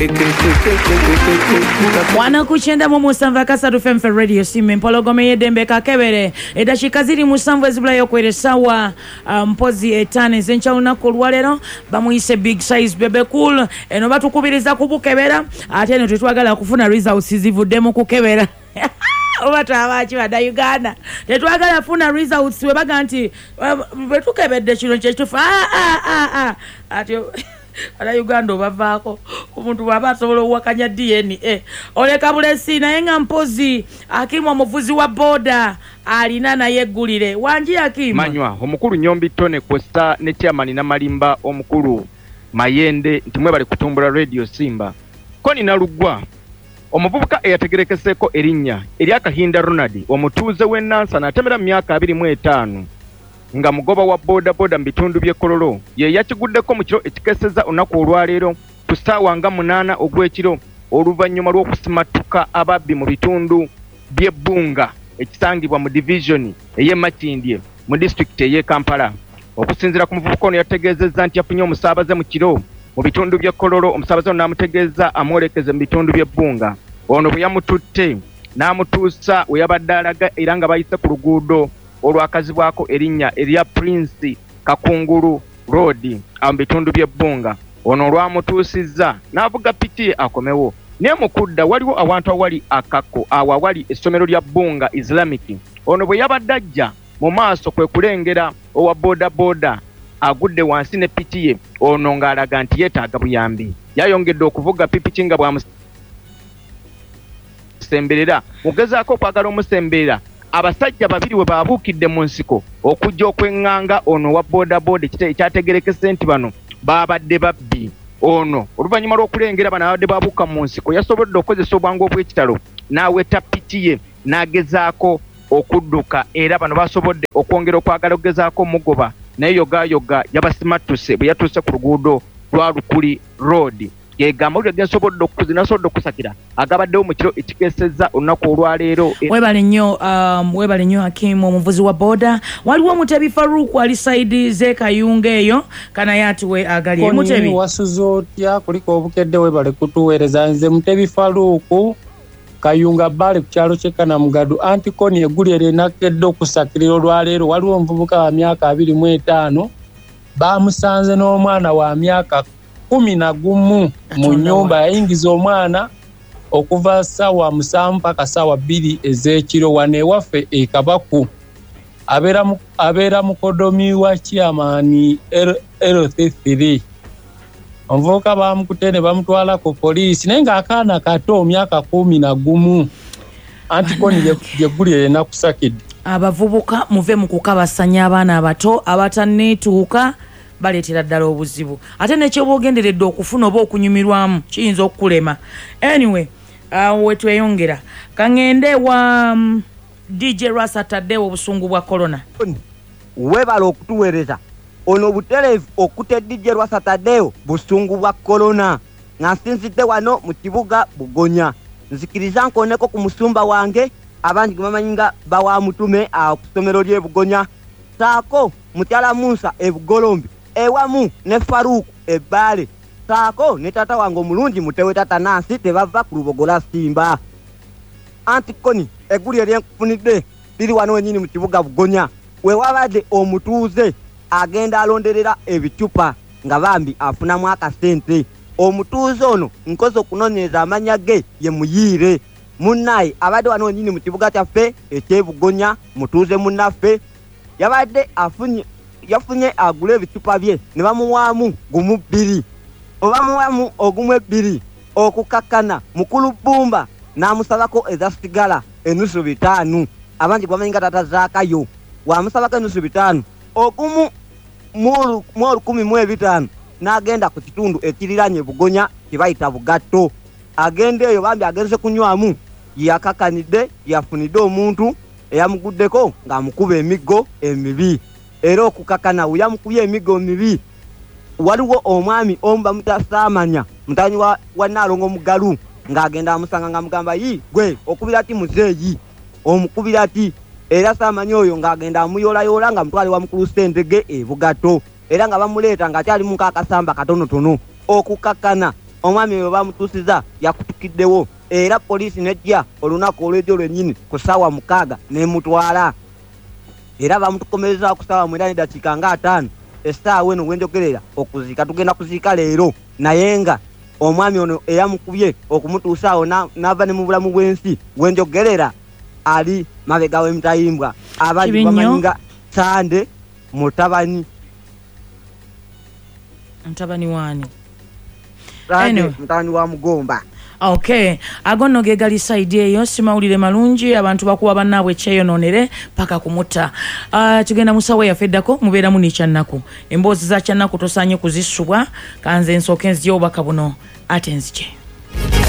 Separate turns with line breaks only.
Wana kuchenda mu musanva kasatu FM radio simu mpologome yedembe kakebere edashika ziri musanvu ezibula yokweresawa mpozi etane zencha lunaku lwalero bamuyise big size bebe cool eno batukubiriza kubukebera ate eno tetwagala kufuna results zivuddemu kukebera obatu abachi bada Uganda tetwagala funa results we baga nti betukebedde kino kyetufa ate ala Uganda bavaako omuntu baba sobola wakanya DNA oleka bulesi naye nga mpozi Akimu omuvuzi wa boda alina naye gulire wanji Akimu
manywa omukulu Nyombi Tone Costa ne chairman na Malimba omukulu Mayende ntimwe bali kutumbula radio Simba koni nalugwa omuvubuka eyategerekeseko erinnya eryakahinda Ronald omutuuze w'Enansa natemera myaka 25 nga mugoba wa boda boda mbitundu by'ekololo ye yakiguddeko mu kiro ekikeseza onaku olwaleero ku ssaawa nga 8 ogw'ekiro oluvannyuma lw'okusimatuka ababbi mu bitundu by'ebbunga ekisangibwa mu division ey'e Makindye mu district ey'e Kampala. Okusinziira ku muvubuka ono yategeezezza nti yafunye omusaabaze mu kiro mu bitundu by'ekololo omusaabaze ono n'amutegeeza amwolekeze mu bitundu by'ebbunga ono bwe yamututte n'amutuusa we yabadde alaga era nga bayise ku luguudo olwakazibwako erinnya erya Prince Kakungulu Road mu bitundu by'ebbunga ono olwamutuusizza n'avuga piki akomewo naye mukudda waliwo awantu awali akako awo awali essomero lya Bbunga Islamic ono bwe yabadde ajja mu maaso kwe kulengera owa boda boda agudde wansi ne piki ye ono ng'alaga nti yeetaaga buyambi yayongedde okuvuga piki nga bwamusemberera mugezaako okwagala omusemberera abasajja babiri we baabuukidde mu nsiko okujja okwenganga ono wa boda boda ekyategerekese nti bano baabadde babbi ono oluvannyuma lw'okulengera bano abadde baabuuka mu nsiko yasobodde okukozesa obwangu obw'ekitalo n'aweta piki ye n'agezaako okudduka era bano basobodde okwongera okwagala okugezaako mugoba naye yogayoga yabasimattuse bwe yatuuse ku luguudo lwa Lukuli Road yegamba uli gensobodde okuzinasodde okusakira agabaddewo mu kiro ekikeseza olunaku olwaleero
webale nnyo Akimu omuvuzi wa boda waliwo Mutebi Faruku ali side ze Kayunga eyo kana yatiwe agali Mutebi
wasuza otya kuliko obukedde webale kutuweereza nze Mutebi Faruku Kayunga bali ku kyalo ky'ekana mugadu antikoni egulire nakedde okusakirira olwaleero waliwo omuvubuka wa myaka 25 bamusanze n'omwana wa myaka 11 mu nyumba yayingiza omwana okuva ssaawa 7 mpaka ssaawa 2 ez'ekiro wane waffe ekabaku abeera mukodomi wa chairman LT3 omuvubuka bamukutene bamutwala ku poliisi naye ng'akaana kato myaka 11 antikoni yegulire nakusakidde
abavubuka muve mu kukabasanya abaana abato abatanneetuuka baleetera ddala obuzibu ate nekyobwogenderedde okufuna oba okunyumirwamu kiyinza okukulema anyway wetweyongera kaŋŋende wa DJ Rasa Taddewo obusungu bwa corona
webala okutuweereza ono butereevu okute DJ Rasa Taddewo busungu bwa corona nga nsinzidde wano mu kibuga Bugonya nzikiriza nkoneko ku musumba wange abangi bamanyinga bawa mutume ku ssomero ly'e Bugonya saako mutyala Musa Ebugolombi ewamu ne Faruku Ebbaale saako ne tata wange omulungi mutewe tata Nansi tebava ku Lubogola Simba antikoni egulire lyenkufunidde liri wano wenyini mu kibuga Bugonya we wabadde omutuuze agenda alonderera ebicupa nga bambi afunamu akasente omutuuze ono nkoze okunoonyereza amanya ge ye Muyiire munnaye abadde wano wenyini mu kibuga kyaffe eky'Ebugonya mutuuze munnaffe yabadde yafunye agule ebicupa bye ne bamuwaamu gumu 2 obamuwaamu ogumu 2 okukakana mukulu Bbumba n'amusabako ezasigala enusu 5 abangi bamanyinga tata zaakayo wamusabako enusu 5 ogumu mu 15 n'agenda ku kitundu ekiriranye Bugonya kibayita Bugatto agenda eyo bambi agenze kunywamu yakakanidde yafunidde omuntu eyamuguddeko ng'amukuba emiggo emibi era okukakana yamukubye emiggo mibi waliwo omwami omba mutasamanya mutanyi wa Nalongo Mugalu ng'agenda amusanga ng'amugamba gwe okubira ti muzeeyi omukubira ti era samanya oyo ng'agenda amuyolayola nga mutwale wa mukulu Sendege e Bugatto era nga bamuleeta ng'akyali mu kakasamba katonotono okukakana omwami oyo bamutuusiza yakutukiddewo era poliisi nejja olunaku olw'ejjo lwennyini ku ssaawa 6 n'emutwala era bamutukomereza ku ssaawa 9 nga 5 essaawa eno wenjogerera okuziika tugenda kuziika leero naye nga omwami ono eyamukubye okumutuusa awo n'ava ne mu bulamu bw'ensi wenjogerera ali mabega w'emitayimbwa abaji bamanyi Sande mutabani
wani
Sande mutabani wa Mugomba.
Okay, agono gegali side eyo simawulire malungi abantu bakuwa bannaabwe kyeyononere paka kumuta. Tugenda musawe yafeddako mubeera muni kyannaku. Emboozi za kyannaku tosanye kuzisubwa kanze ensooke nzyo obaka buno ate nzije.